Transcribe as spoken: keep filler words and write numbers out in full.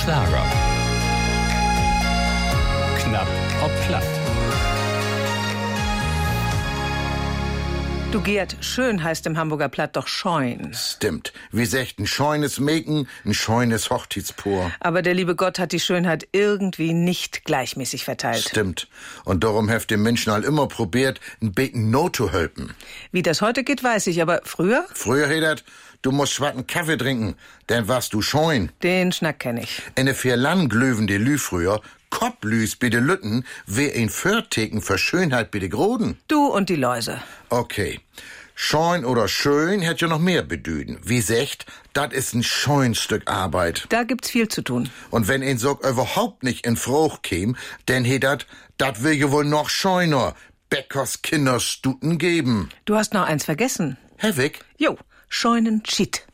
Schlager. Knapp ob platt. Du Gerd, schön heißt im Hamburger Platt doch scheun. Stimmt. Wie sagt ein scheunes Meken, ein scheunes Hochzeitspur. Aber der liebe Gott hat die Schönheit irgendwie nicht gleichmäßig verteilt. Stimmt. Und darum heft den Menschen halt immer probiert, ein Beten no zu helfen. Wie das heute geht, weiß ich, aber früher? Früher hedert, du musst schwarzen Kaffee trinken, dann warst du scheun. Den Schnack kenn ich. In de vier Land glöwen de Lü früher, Kopplüs bi de Lütten, wer ein Förteken für Schönheit bi de Groden. Du und die Läuse. Okay. Scheun oder schön hätt ja noch mehr bedüden. Wie secht, dat is ein scheun Stück Arbeit. Da gibt's viel zu tun. Und wenn ein Sog überhaupt nicht in Frucht käm, denn he dat, dat will ja wohl noch scheuner Bäckers Kinderstuten geben. Du hast noch eins vergessen. Hevig? Jo, Scheunenschied.